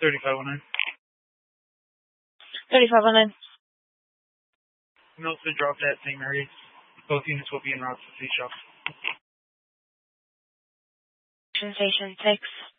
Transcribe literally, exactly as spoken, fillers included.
thirty-five oh nine. thirty-five oh nine. Notes been dropped at Saint Mary's. Both units will be en route to the shop. Station six.